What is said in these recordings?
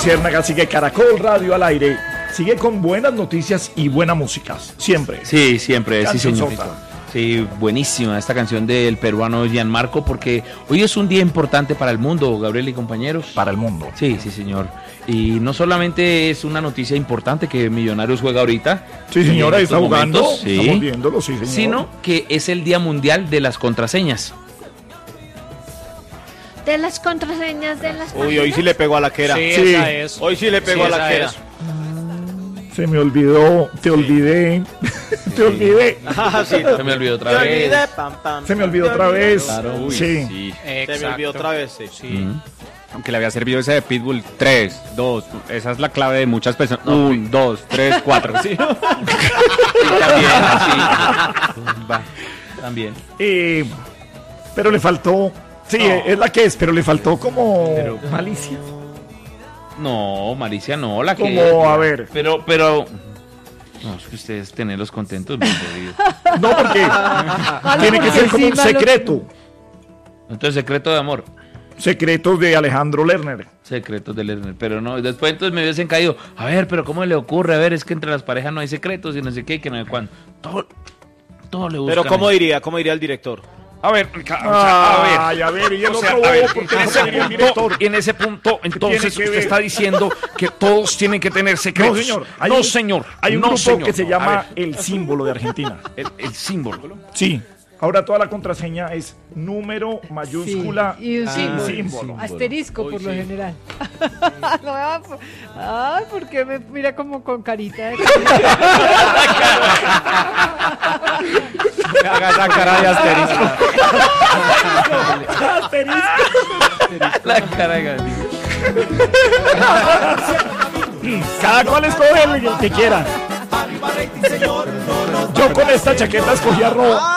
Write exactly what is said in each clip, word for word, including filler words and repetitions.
Luciérnaga, sigue Caracol Radio al aire. Sigue con buenas noticias y buena música, siempre. Sí, siempre, sí, señor. Cancionzota. Sí, buenísima esta canción del peruano Gianmarco, porque hoy es un día importante para el mundo, Gabriel y compañeros. Para el mundo. Sí, sí, señor. Y no solamente es una noticia importante que Millonarios juega ahorita. Sí, señora, está jugando. Momentos, sí, estamos viéndolo, sí, señor. Sino que es el Día Mundial de las Contraseñas. De las contraseñas de las Uy, hoy sí le pegó a la quera. Sí, sí. esa es. Hoy sí le pegó Sí, a la quera. es. Se me olvidó, te olvidé, te olvidé. Ah, sí. Se me olvidó otra Te vez. olvidé, pam, pam. Se me olvidó otra vez. Claro, uy, sí. Sí. Se me olvidó otra vez, sí. Sí. Mm. Aunque le había servido ese de Pitbull, tres, dos, esa es la clave de muchas personas. Un, dos, tres, cuatro. Sí. Y también, así. Va, también. Eh, pero le faltó, sí, es la que es, pero le faltó como Pero- malicia. No, Malicia no, la que... Como, a ver. Pero, pero... No, es que ustedes tenerlos contentos, bien jodido. No, porque tiene que ser como un secreto. Entonces, secreto de amor. Secretos de Alejandro Lerner. Secretos de Lerner, pero no, después entonces me hubiesen caído, a ver, pero ¿cómo le ocurre? A ver, es que entre las parejas no hay secretos y no sé qué, que no sé cuándo. Todo, todo le buscan. Pero ¿cómo ahí. diría? ¿Cómo diría el director? A ver, ca- o sea, a ver. Ay, a ver, y el O sea, otro a ver, bobo, ¿por qué en no ese sería el punto, director? y en ese punto, entonces tiene que usted ver? está diciendo que todos tienen que tener secretos. No, señor. Hay no, un- señor. Hay un no, grupo señor. que se A llama ver, El Símbolo de Argentina. el, el símbolo. Sí. Ahora toda la contraseña es número, mayúscula Sí, y un y símbolo. símbolo. Asterisco por Uy, lo sí. general. No, ah, por- Ay, ¿por qué me mira como con carita de Me haga esa cara de asterisco. La cara de Gabriel. Cada cual escoge el el que quiera. Yo con esta chaqueta escogí arroba.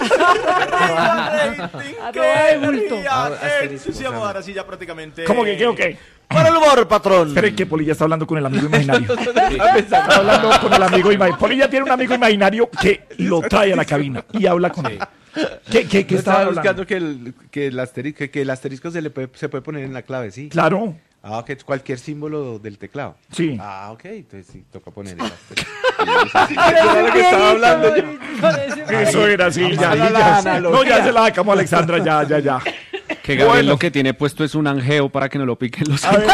Arroba de bulto. Sí, vamos ahora sí ya prácticamente. ¿Cómo que qué o qué? Para el humor, patrón. Espere que Polilla está hablando con el amigo imaginario. Está hablando con el amigo imaginario. Polilla tiene un amigo imaginario que lo trae a la cabina y habla con él. ¿Qué, qué, qué Yo estaba estaba hablando? buscando que el, que el asterisco, que, que el asterisco se le puede, se puede poner en la clave, ¿sí? Claro, Ah, ok, cualquier símbolo del teclado. sí. Ah, ok, entonces sí, toca poner el asterisco. Parece lo que estaba hablando viejito, parece Eso era así, ya, Amarra y la ya. analogía. No, ya se la sacamos a Alexandra, ya, ya, ya. Que Gabriel Bueno. lo que tiene puesto es un angeo para que no lo piquen los A ver,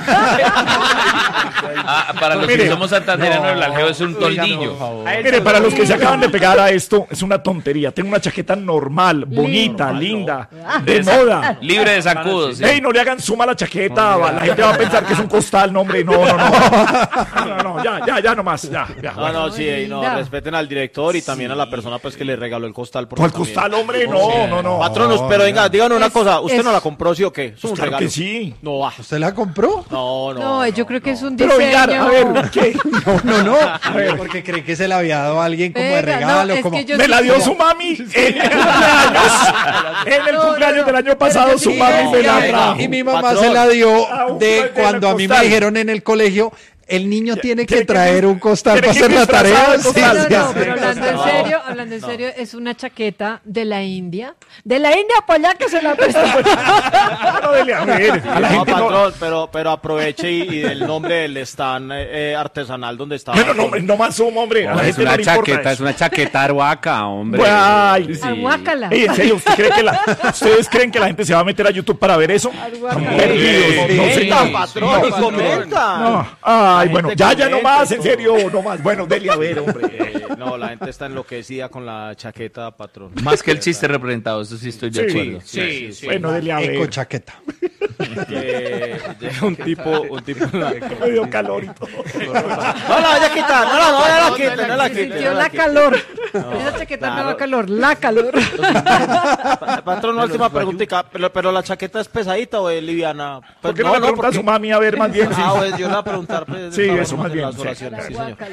Ah, para los Mire, que somos santanderianos, el aljeo es un toldillo. mire, para los que se acaban de pegar a esto, es una tontería. Tengo una chaqueta normal, bonita, linda, de moda. Libre de sacudos. sí. Ey, no le hagan suma a la chaqueta, va, la gente va a pensar que es un costal, no, hombre, no, no, no. No, no, ya, ya, ya nomás, ya, ya. No, no, sí, y no, Linda. respeten al director y también a la persona pues que le regaló el costal. porque ¿Cuál también- costal, hombre? No, no, no. Patronos, pero venga, díganos una Es- cosa, ¿usted es- no la compró sí o qué? Es un Claro regalo. que sí. No va. ¿Usted la compró? No, no. No, yo creo que es un Pero diseño. oigan, a ver, ¿qué? No, no, no. Porque cree que se la había dado a alguien como de Venga, regalo. no, es como... que yo Me sí- la dio su mami en el cumpleaños. En el No, no, cumpleaños no. del año Pero pasado, yo su sí- mami no, me la no, trajo. Y mi mamá Patrón. se la dio A un de de cuando a mí me costal. dijeron en el colegio, el niño tiene que tiene que- traer un costal tiene para que hacer la disfrazado tarea. de Sí, costal. No, sí, no, sí. pero hablando en No. serio, hablando en serio, es una chaqueta de la India. De la India para allá que se la prestó. No, dele, a ver, a la No, gente no. patrón, pero, pero aproveche y, y del nombre del stand eh, artesanal donde está. Bueno, no, no más suma, hombre. A la Es gente no una le importa chaqueta, es eso. una chaqueta aruaca, hombre. Ay, Sí. Aguácala. Ey, en serio, ¿usted cree que la, ¿ustedes creen que la gente se va a meter a YouTube para ver eso? Aguácala. Están perdidos, no se Comenta, dan. patrón, y comenta. No. Ay, bueno, gente ya, ya no comenta más, y en todo. serio, no más. Bueno, dele a ver, hombre. Eh, no, la gente está enloquecida con la chaqueta, patrón. Más que el chiste representado, eso sí estoy de Sí, acuerdo. Sí, sí. Bueno, dele a Eco ver. chaqueta. Que llega un tipo, un tipo. No, Me dio calor y todo. la vaya a quitar, no, no, no, no la quite, no la quite. Sintió no la quite. calor. Esa chaqueta no claro. da calor, la calor. Pa- Patrón, una última preguntita, pero, pero la chaqueta es pesadita o es liviana? ¿Por Pues qué no, le pregunta a su mami a ver más bien? Sí, Ah, pues yo le voy a preguntar. Pues, Sí, para eso, más hacer bien, las sí. oraciones, sí, señor.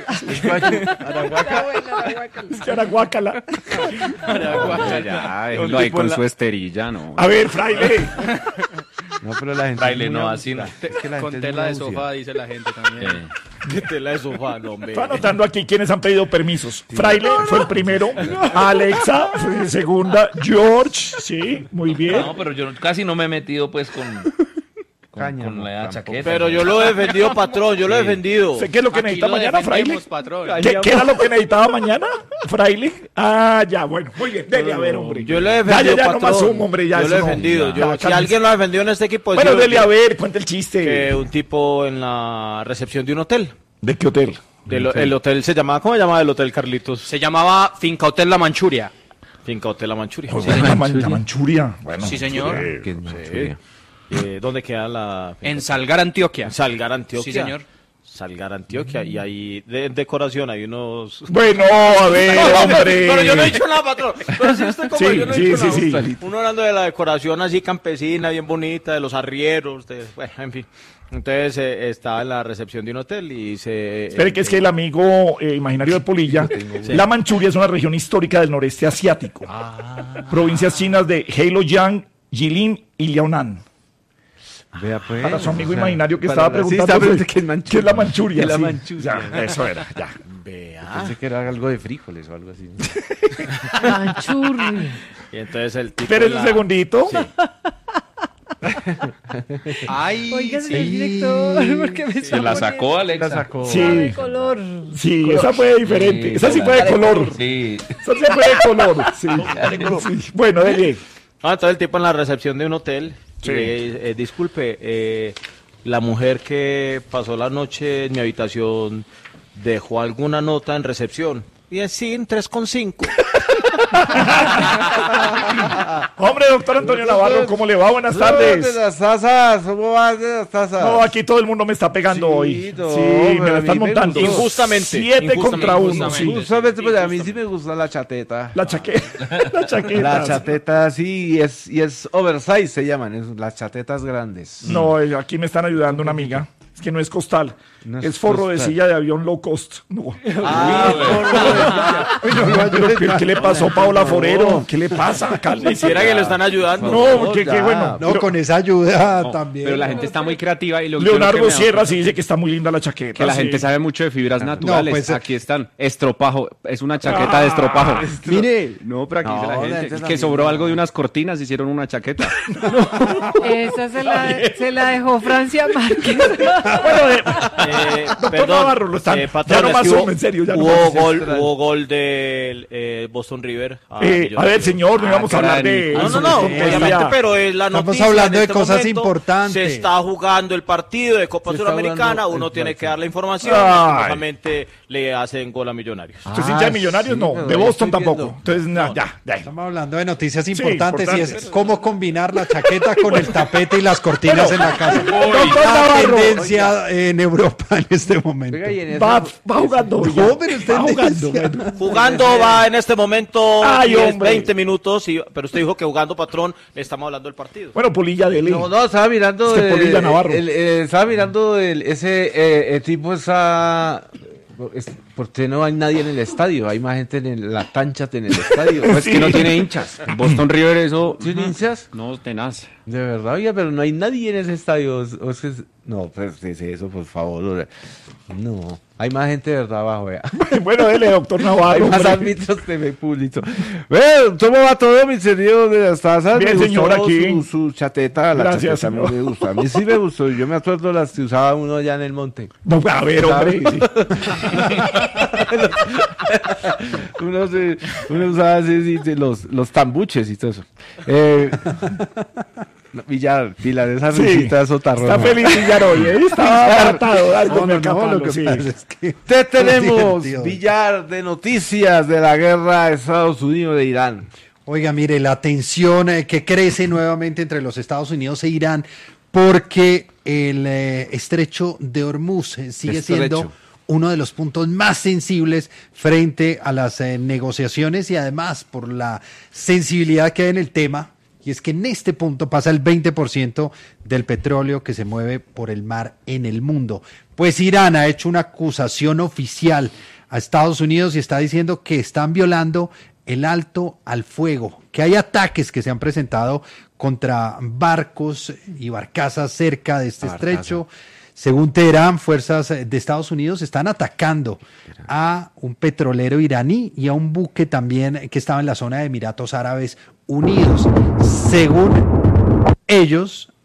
es que era guácala. Ya, Un déjenlo ahí tipo con en la- su esterilla, ¿no? A ver, fraile. No, pero la gente. Fraile, es muy no, abu- así no. es que la Con gente es tela muy de abusiva. sofá, dice la gente también. Eh, De tela de sofá, no, hombre. Estoy anotando aquí quienes han pedido permisos. Fraile fue el primero. Alexa fue segunda. George, sí, muy bien. No, pero yo casi no me he metido pues con, con, Cáñamo, con la tampoco. chaqueta. Pero yo lo he defendido, patrón, yo lo he defendido. ¿Sé qué es lo que Aquí necesita lo mañana, Fraile? defendemos, patrón. ¿Qué, qué era lo que necesitaba mañana, Fraile? Ah, ya, bueno, muy bien, dele a ver, hombre. Yo lo he Ya, defendido, ya, ya, no patrón. más humo, hombre, ya. Yo eso lo he no. defendido. Ya, Yo- ya, si cálmese. alguien lo ha defendido en este equipo, Bueno, yo- dele a ver, cuenta el chiste. que un tipo en la recepción de un hotel. ¿De qué hotel? Del, el hotel se llamaba, ¿cómo se llamaba el hotel, Carlitos? Se llamaba Finca Hotel La Manchuria. Finca Hotel La Manchuria. Pues, la, man- la Manchuria. Bueno, Sí, señor. eh, ¿Qué es Manchuria? Eh, ¿Dónde queda la...? En Salgar, Antioquia. En Salgar, Antioquia. Sí, señor. Salgar, Antioquia. Y ahí, de, en decoración, hay unos... Bueno, a ver, hombre. Pero yo no he dicho nada, patrón. Pero sí usted como Sí, yo no he sí, dicho sí, nada. sí. Uno hablando de la decoración así campesina, bien bonita, de los arrieros, de, bueno, en fin. Entonces eh, estaba en la recepción de un hotel y se... Espere, que es que el amigo eh, imaginario de Polilla, la Manchuria es una región histórica del noreste asiático. Provincias chinas de Heilongjiang, Jilin y Liaonan. Vea pues. Para su amigo o sea, imaginario que para estaba la- preguntando sí, estaba pues, preguntando qué es Manchuria. ¿qué es la Manchuria? ¿Qué es la Sí, Manchuria? ya, eso era, ya. Pensé que era algo de frijoles o algo así. Manchurri. Y entonces el tipo... Espere la- un segundito. Ay, Oiga, sí. señor director, ¿por qué me Se la sacó, La Alexa. sacó. Sí. de color? Sí, esa fue diferente. Esa sí fue de color. Sí. Esa sí fue de color. Sí. Sí. Bueno, dele. Ah, entonces el tipo en la recepción de un hotel. Sí. Y le- eh, disculpe, eh, la mujer que pasó la noche en mi habitación dejó alguna nota en recepción. Y es sí, en tres con cinco. Hombre, doctor Antonio Navarro, ¿cómo le va? Buenas tardes. las tazas? ¿Cómo vas de las tazas? No, aquí todo el mundo me está pegando Sí, hoy. no, Sí, pero me a la mí están me montando. gustó. Injustamente, Siete injustamente, contra uno, injustamente. sí. Justamente, pues a mí sí me gusta la chateta. La chaqueta. La chaqueta. La chateta, sí, y es, y es oversize, se llaman, es, las chatetas grandes. No, eh, aquí me están ayudando una amiga. Es que no es costal. No es, es forro de costal. silla de avión low cost. No. Ah, Pero, ¿qué, qué le pasó a Paola Forero? ¿Qué le pasa? Cálmese. Quisiera que lo están ayudando. No, que, que bueno. No, Pero con esa ayuda también. Pero la gente está muy creativa y lo yo lo que Leonardo me da Sierra cuenta sí dice que está muy linda la chaqueta. que la sí. gente sabe mucho de fibras naturales. pues, Aquí están. Estropajo. Es una chaqueta de estropajo. Mire, No, pero aquí dice No, la la gente. gente Es que también sobró no. algo de unas cortinas, hicieron una chaqueta. Esa se la, se la dejó Francia Márquez. Bueno, eh, Eh, Doctor perdón, Navarro, lo están- eh, patrón, ya no es más que hubo- humo, en serio, ya no hubo más. gol, hubo gol del eh, Boston River. a eh, a ver, Millonarios. señor, no íbamos a hablar caray. de No, eso, no, no, de obviamente, tontería. pero es la Estamos noticia. hablando en de este cosas momento importantes. Se está jugando el partido de Copa Se está Suramericana, jugando uno el tiene que partido. dar la información. Ay. Lastimosamente le hacen gol a Millonarios. ¿Usted es hincha de Ah, Millonarios? sí, no, pero de ahí Boston estoy tampoco. viendo. Entonces, na- ya, ya. estamos hablando de noticias importantes y importantes. es cómo combinar la chaqueta con el tapete y las cortinas en la casa. Doctor La Navarro, tendencia en Europa en este momento. Oiga, y en eso- va, va jugando. No, ya. pero usted va jugando. decía- bueno. Jugando va en este momento Ay, diez, hombre. veinte minutos, y, pero usted dijo que jugando, patrón, le estamos hablando del partido. Bueno, Polilla, dele. No, no, estaba mirando. Este el- Polilla Navarro. el- el- estaba mirando el, ese eh, el tipo esa. es- ¿Por qué no hay nadie en el estadio? Hay más gente en la cancha en el estadio. Pues Sí. que no tiene hinchas. Boston River, eso. ¿Tiene hinchas? No, tenaz. De verdad, oiga, pero no hay nadie en ese estadio. O- o es que es- no, pues ¿qué es eso, por favor. o sea, No, hay más gente de verdad abajo, vea. Bueno, dele, doctor Hay Navarro. más hombre. árbitros T V público. Ve, ¿cómo va todo, mi señor de las tazas? Bien, Me señor, gustó aquí. Su, su chateta, la Gracias, chaqueta señor. me gusta. A mí sí me gustó. Yo me acuerdo las que usaba uno allá en el monte. No, a ver, hombre. sí. uno, se, uno usaba así, sí, sí, los, los tambuches y todo eso. Eh, no, Villar, Pilar, esa Sí. risita sotarrona. Está feliz Villar hoy, ¿eh? Estaba apartado. Algo No, me no, no, acapalo, lo que sí. pasa es que Te tenemos, divertido. Villar, de noticias de la guerra de Estados Unidos de Irán. Oiga, mire, la tensión eh, que crece nuevamente entre los Estados Unidos e Irán porque el eh, estrecho de Hormuz eh, sigue Estrecho. siendo uno de los puntos más sensibles frente a las eh, negociaciones y además por la sensibilidad que hay en el tema. Y es que en este punto pasa el veinte por ciento del petróleo que se mueve por el mar en el mundo. Pues Irán ha hecho una acusación oficial a Estados Unidos y está diciendo que están violando el alto al fuego, que hay ataques que se han presentado contra barcos y barcazas cerca de este Barcaza. estrecho. Según Teherán, fuerzas de Estados Unidos están atacando a un petrolero iraní y a un buque también que estaba en la zona de Emiratos Árabes Unidos. Según ellos,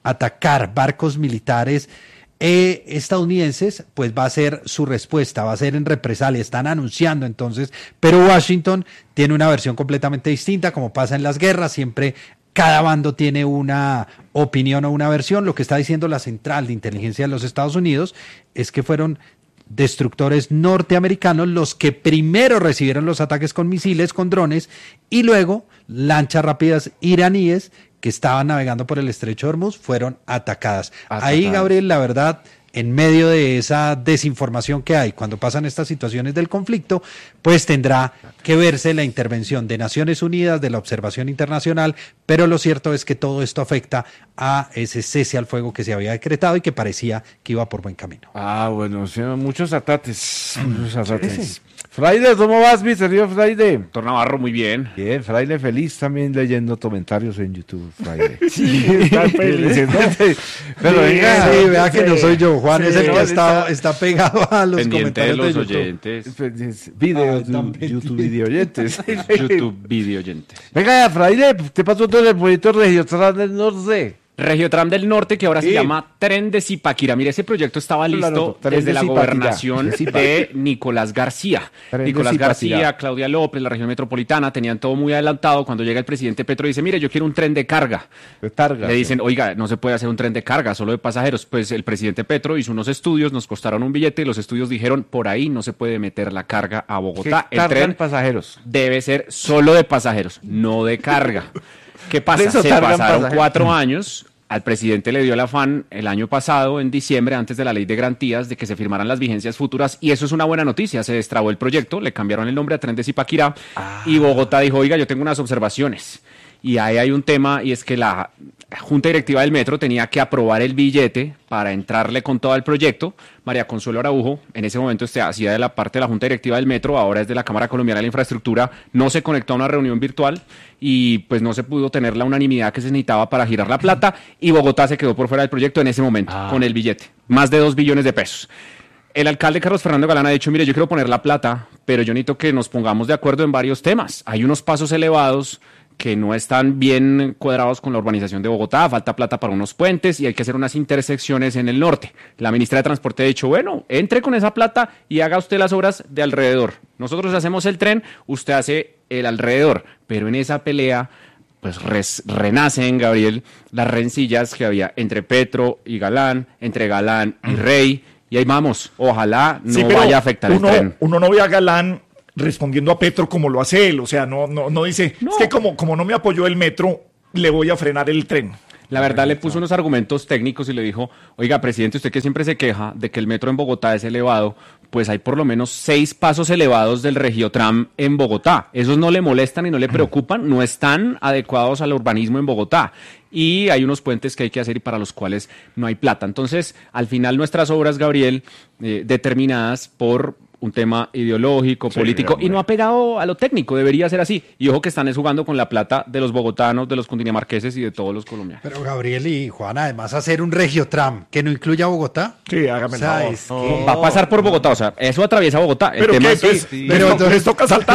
atacar barcos militares eh, estadounidenses, pues va a ser su respuesta, va a ser en represalia, están anunciando entonces, pero Washington tiene una versión completamente distinta, como pasa en las guerras, siempre cada bando tiene una opinión o una versión. Lo que está diciendo la Central de Inteligencia de los Estados Unidos es que fueron destructores norteamericanos los que primero recibieron los ataques con misiles, con drones, y luego lanchas rápidas iraníes que estaban navegando por el estrecho de Hormuz fueron atacadas. atacadas. Ahí, Gabriel, la verdad, en medio de esa desinformación que hay cuando pasan estas situaciones del conflicto, pues tendrá que verse la intervención de Naciones Unidas, de la observación internacional, pero lo cierto es que todo esto afecta a ese cese al fuego que se había decretado y que parecía que iba por buen camino. Ah, bueno, sí, muchos ataques, muchos ataques. Fraile, ¿cómo vas, mi querido Fraile? Doctor Navarro, muy bien. Bien, Fraile feliz también leyendo comentarios en YouTube, Fraile. Sí, está feliz, ¿no? Pero sí, venga, sí, vea que no soy yo, Juan Sí, es el que no, está, está pegado a los Pendiente de comentarios los de YouTube. oyentes. videos, Ah, también. YouTube video oyentes. YouTube video oyentes. Venga, Fraile, ¿qué pasó todo el proyecto Regiotran del Norte? Regiotram del Norte, que ahora Sí. se llama Tren de Zipaquirá. Mire, ese proyecto estaba Claro, listo Tren desde de la Zipaquirá. gobernación De Zipa. de Nicolás García. Tren de Nicolás Zipaquirá. García, Claudia López, la región metropolitana, tenían todo muy adelantado. Cuando llega el presidente Petro y dice, mire, yo quiero un tren de carga. De Targa. Le dicen, oiga, no se puede hacer un tren de carga, solo de pasajeros. Pues el presidente Petro hizo unos estudios, nos costaron un billete y los estudios dijeron, por ahí no se puede meter la carga a Bogotá. ¿Qué El cargan tren pasajeros? debe ser solo de pasajeros, no de carga. ¿Qué pasa? Por eso Se cargan pasaron pasajeros. cuatro años. Al presidente le dio el afán el año pasado, en diciembre, antes de la ley de garantías, de que se firmaran las vigencias futuras, y eso es una buena noticia. Se destrabó el proyecto, le cambiaron el nombre a Tren de Zipaquirá, Ah. y Bogotá dijo, oiga, yo tengo unas observaciones. Y ahí hay un tema, y es que la Junta Directiva del Metro tenía que aprobar el billete para entrarle con todo el proyecto. María Consuelo Araujo, en ese momento este, hacía de la parte de la Junta Directiva del Metro, ahora es de la Cámara Colombiana de la Infraestructura, no se conectó a una reunión virtual y pues no se pudo tener la unanimidad que se necesitaba para girar la plata, y Bogotá se quedó por fuera del proyecto en ese momento, Ah. con el billete, más de dos billones de pesos. El alcalde Carlos Fernando Galán ha dicho, mire, yo quiero poner la plata, pero yo necesito que nos pongamos de acuerdo en varios temas. Hay unos pasos elevados que no están bien cuadrados con la urbanización de Bogotá, falta plata para unos puentes y hay que hacer unas intersecciones en el norte. La ministra de Transporte ha dicho, bueno, entre con esa plata y haga usted las obras de alrededor. Nosotros hacemos el tren, usted hace el alrededor, pero en esa pelea pues res, renacen, Gabriel, las rencillas que había entre Petro y Galán, entre Galán y Rey, y ahí vamos, ojalá no Sí, pero vaya a afectar uno, el tren. uno no ve a Galán respondiendo a Petro como lo hace él, o sea, no, no, no dice, No. es que como, como no me apoyó el metro, le voy a frenar el tren. La verdad le puso unos argumentos técnicos y le dijo, oiga, presidente, usted que siempre se queja de que el metro en Bogotá es elevado, pues hay por lo menos seis pasos elevados del Regiotram en Bogotá. Esos no le molestan y no le preocupan, no están adecuados al urbanismo en Bogotá. Y hay unos puentes que hay que hacer y para los cuales no hay plata. Entonces, al final nuestras obras, Gabriel, eh, determinadas por un tema ideológico, Sí, político, hombre. y no ha pegado a lo técnico, debería ser así. Y ojo que están es jugando con la plata de los bogotanos, de los cundinamarqueses y de todos los colombianos. Pero Gabriel y Juan, además hacer un Regiotram que no incluya Bogotá. Sí, hágame O el sea, favor. es que- Va a pasar por Bogotá, o sea, eso atraviesa Bogotá. El Pero tema que es que- entonces, les, to- les toca saltar.